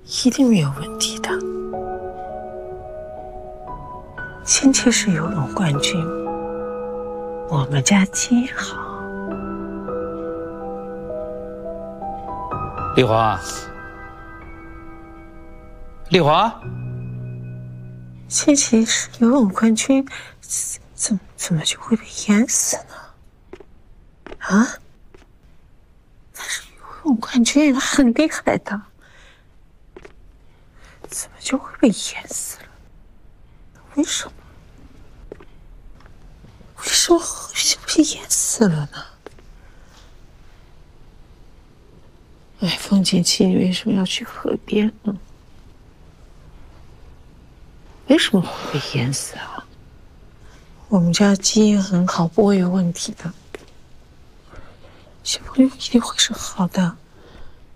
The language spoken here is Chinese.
一定没有问题的。亲戚是游泳冠军，我们家鸡好。 丽华，丽华， 亲戚是游泳冠军，怎么就会被淹死呢？啊？他是游泳冠军，他很厉害的，怎么就会被淹死了？为什么？为什么会被淹死了呢？哎，风景期你为什么要去河边呢？为什么会被淹死啊？我们家基因很好，不会有问题的。小朋友一定会是好的。